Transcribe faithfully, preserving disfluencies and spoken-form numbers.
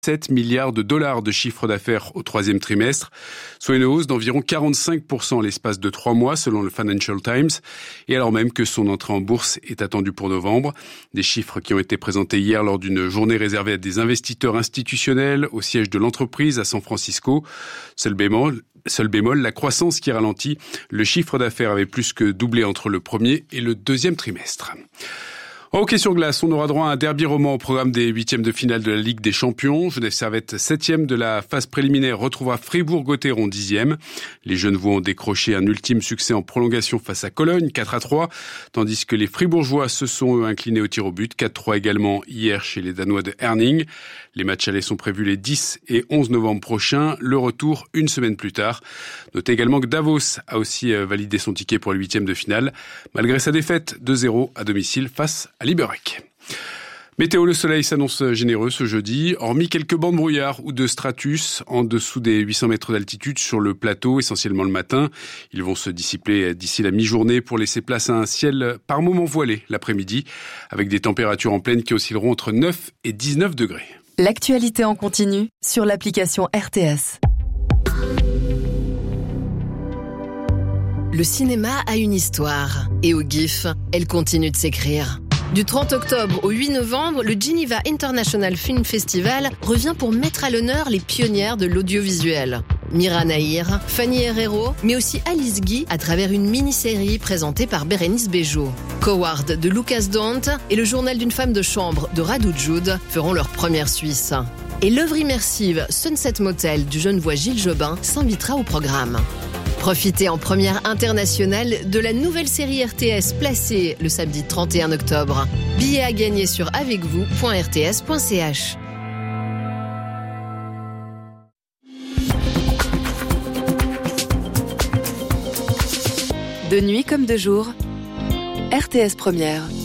sept milliards de dollars de chiffre d'affaires au troisième trimestre, soit une hausse d'environ quarante-cinq pour cent en l'espace de trois mois selon le Financial Times, et alors même que son entrée en bourse est attendue pour novembre. Des chiffres qui ont été présentés hier lors d'une journée réservée à des investisseurs institutionnels au siège de l'entreprise à San Francisco. Seul bémol, seul bémol, la croissance qui ralentit. Le chiffre d'affaires avait plus que doublé entre le premier et le deuxième trimestre. En hockey sur glace, on aura droit à un derby roman au programme des huitièmes de finale de la Ligue des Champions. Genève Servette, septième de la phase préliminaire, retrouvera Fribourg-Gotteron, dixième. Les Genevois ont décroché un ultime succès en prolongation face à Cologne, quatre à trois, tandis que les Fribourgeois se sont eux inclinés au tir au but, quatre trois également hier chez les Danois de Herning. Les matchs allés sont prévus les dix et onze novembre prochains, le retour une semaine plus tard. Notez également que Davos a aussi validé son ticket pour les huitièmes de finale, malgré sa défaite deux zéro à domicile face à Liberec. Météo, le soleil s'annonce généreux ce jeudi, hormis quelques bancs de brouillard ou de stratus en dessous des huit cents mètres d'altitude sur le plateau, essentiellement le matin. Ils vont se dissiper d'ici la mi-journée pour laisser place à un ciel par moments voilé l'après-midi, avec des températures en pleine qui oscilleront entre neuf et dix-neuf degrés. L'actualité en continu sur l'application R T S. Le cinéma a une histoire, et au G I F, elle continue de s'écrire. Du trente octobre au huit novembre, le Geneva International Film Festival revient pour mettre à l'honneur les pionnières de l'audiovisuel. Mira Nahir, Fanny Herrero, mais aussi Alice Guy à travers une mini-série présentée par Bérénice Bejo. Coward de Lucas Dont et le journal d'une femme de chambre de Radou Jude feront leur première Suisse. Et l'œuvre immersive Sunset Motel du Genevois Gilles Jobin s'invitera au programme. Profitez en première internationale de la nouvelle série R T S Placée le samedi trente et un octobre. Billets à gagner sur avec vous point r t s point c h. De nuit comme de jour, R T S Première.